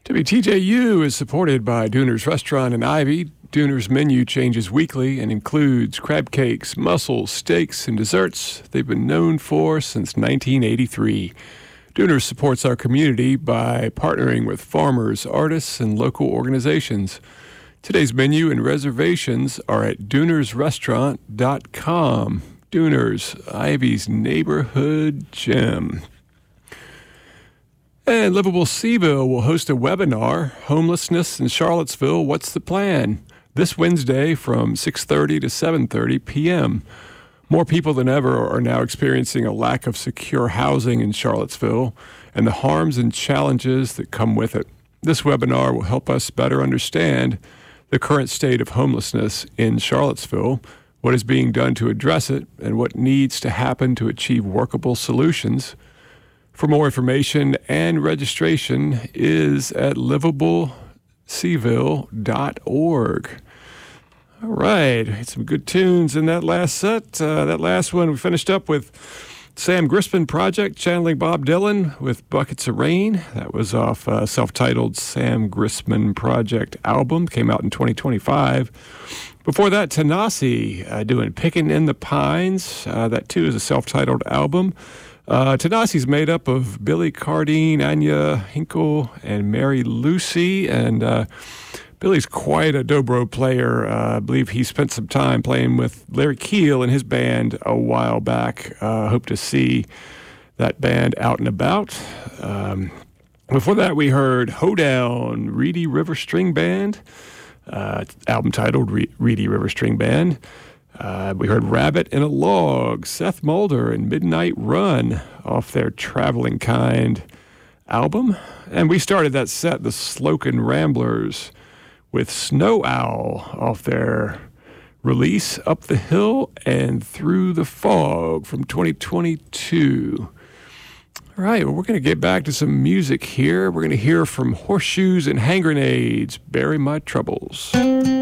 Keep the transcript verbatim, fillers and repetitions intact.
W T J U is supported by Dooner's Restaurant in Ivy. Dooner's menu changes weekly and includes crab cakes, mussels, steaks, and desserts they've been known for since nineteen eighty-three. Dooner's supports our community by partnering with farmers, artists, and local organizations. Today's menu and reservations are at dooners restaurant dot com. Dooner's, Ivy's neighborhood gem. And Livable Seaville will host a webinar, Homelessness in Charlottesville, What's the Plan? This Wednesday from six thirty to seven thirty p.m. More people than ever are now experiencing a lack of secure housing in Charlottesville and the harms and challenges that come with it. This webinar will help us better understand the current state of homelessness in Charlottesville, what is being done to address it, and what needs to happen to achieve workable solutions. For more information and registration is at livable seaville dot org. All right, had some good tunes in that last set. Uh, that last one we finished up with Sam Grisman Project channeling Bob Dylan with Buckets of Rain. That was off a self-titled Sam Grisman Project album, came out in twenty twenty-five. Before that, Tanasi uh, doing Pickin' in the Pines. Uh, that too is a self-titled album. Uh, Tanasi's made up of Billy Cardine, Anya Hinkle, and Mary Lucy, and uh, Billy's quite a dobro player. Uh, I believe he spent some time playing with Larry Keel and his band a while back. Uh, hope to see that band out and about. Um, before that, we heard Hoedown, Reedy River String Band, uh, album titled Re- Reedy River String Band. Uh, we heard Rabbit in a Log, Seth Mulder, and Midnight Run off their Traveling Kind album. And we started that set, the Slocan Ramblers, with Snow Owl off their release Up the Hill and Through the Fog from twenty twenty-two. All right, well, we're going to get back to some music here. We're going to hear from Horseshoes and Hand Grenades, Bury My Troubles.